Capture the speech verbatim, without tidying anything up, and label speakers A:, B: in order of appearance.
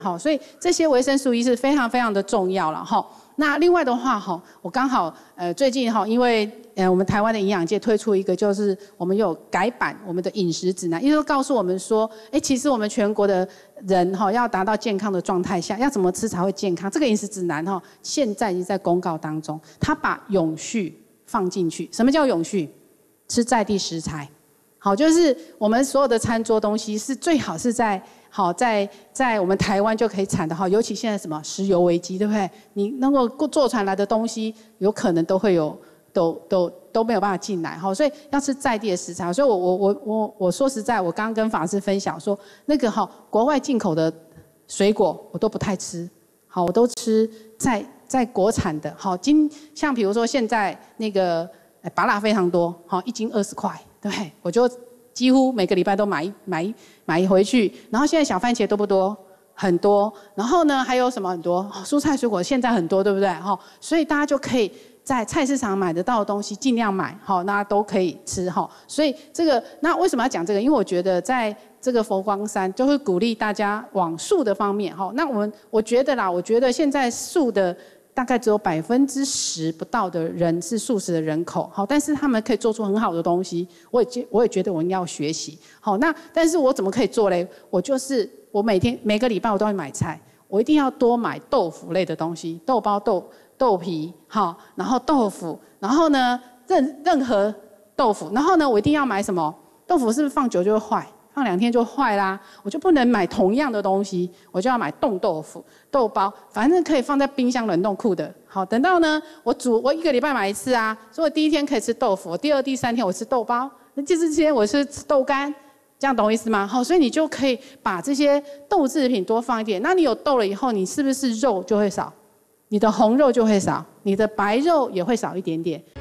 A: 好，所以这些维生素 E 是非常非常的重要了哈。那另外的话哈，我刚好呃最近哈，因为呃我们台湾的营养界推出一个，就是我们有改版我们的饮食指南，因为告诉我们说，哎，其实我们全国的人哈要达到健康的状态下，要怎么吃才会健康？这个饮食指南哈，现在已经在公告当中，它把永续放进去。什么叫永续？吃在地食材。好，就是我们所有的餐桌东西是最好是在好在在我们台湾就可以产的哈，尤其现在什么石油危机，对不对？你能够坐船来的东西，有可能都会有都都都没有办法进来哈，所以要吃在地的食材。所以我我我我我说实在，我刚刚跟法师分享说，那个哈国外进口的水果我都不太吃，好，我都吃在在国产的。好，今像比如说现在那个芭乐非常多，好，一斤二十块。对，我就几乎每个礼拜都买一买一买一回去。然后现在小番茄多不多？很多。然后呢，还有什么很多？哦、蔬菜水果现在很多，对不对？哈、哦，所以大家就可以在菜市场买得到的东西尽量买，好、哦，那都可以吃哈、哦。所以这个，那为什么要讲这个？因为我觉得在这个佛光山就会鼓励大家往素的方面，哈、哦。那我们我觉得啦，我觉得现在素的。大概只有百分之十不到的人是素食的人口，好，但是他们可以做出很好的东西，我也觉我也觉得我应该要学习，好，那但是我怎么可以做嘞？我就是我每天每个礼拜我都会买菜，我一定要多买豆腐类的东西，豆包、豆豆皮，好，然后豆腐，然后呢任任何豆腐，然后呢我一定要买什么？豆腐是不是放久就会坏？放两天就坏啦，我就不能买同样的东西，我就要买冻豆腐、豆包，反正可以放在冰箱冷冻库的。好，等到呢，我煮，我一个礼拜买一次啊，所以我第一天可以吃豆腐，第二、第三天我吃豆包，那第四天我是吃豆干，这样懂我意思吗？好，所以你就可以把这些豆制品多放一点。那你有豆了以后，你是不是肉就会少？你的红肉就会少，你的白肉也会少一点点。